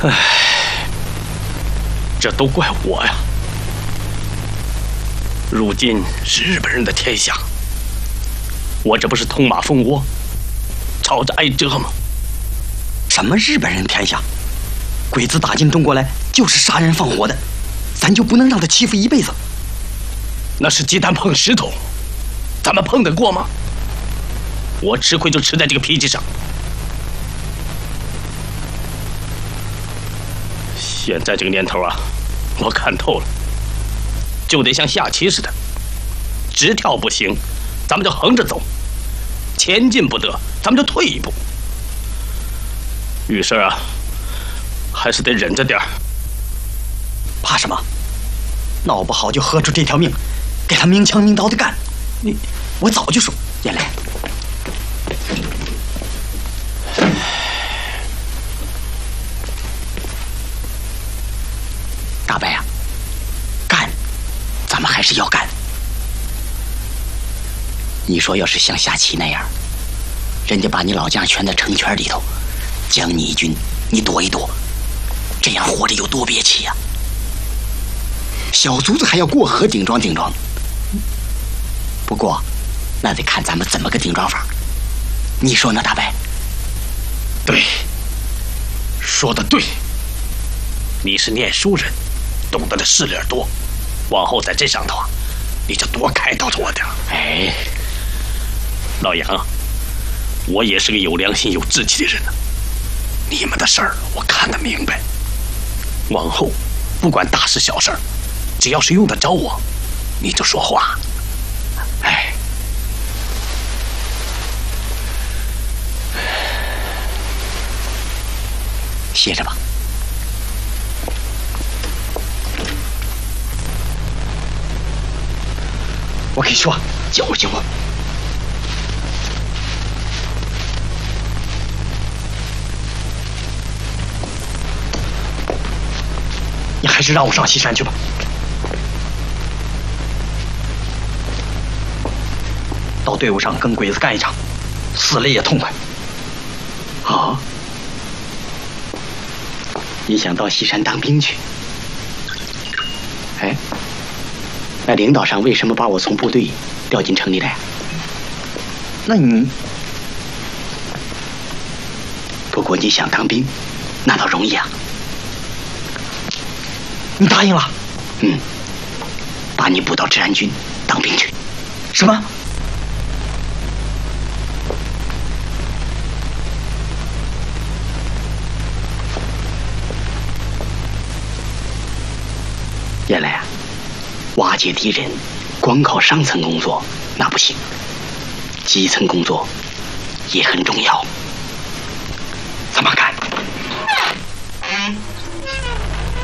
唉，这都怪我呀！如今是日本人的天下，我这不是通马蜂窝，吵着挨蛰吗？ 什么日本人天下？鬼子打进中国来就是杀人放火的，咱就不能让他欺负一辈子？ 那是鸡蛋碰石头，咱们碰得过吗？我吃亏就吃在这个脾气上。现在这个年头啊，我看透了，就得像下棋似的，直跳不行，咱们就横着走；前进不得，咱们就退一步。遇事啊，还是得忍着点儿。 怕什么？闹不好就豁出这条命，给他明枪明刀的干。我早就说，燕来，大白啊，干，咱们还是要干。你说要是像下棋那样，人家把你老将圈在城圈里头，将你一军，你躲一躲，这样活着有多憋气呀！小卒子还要过河顶撞顶撞。不过，那得看咱们怎么个顶撞法。你说呢，大白？ 对，说得对。你是念书人，懂得的事理多，往后在这上头啊，你就多开导着我点。 哎， 老杨啊，我也是个有良心、有志气的人呢。你们的事儿我看得明白，往后不管大事小事，只要是用得着我，你就说话。哎， 歇着吧。我跟你说，搅和搅和。你还是让我上西山去吧。到队伍上跟鬼子干一场，死了也痛快。啊？你想到西山当兵去？哎，那领导上为什么把我从部队调进城里来？那你……不过你想当兵，那倒容易啊。你答应了？嗯，把你补到治安军当兵去。什么？原来啊，瓦解敌人光靠上层工作那不行，基层工作也很重要。怎么干？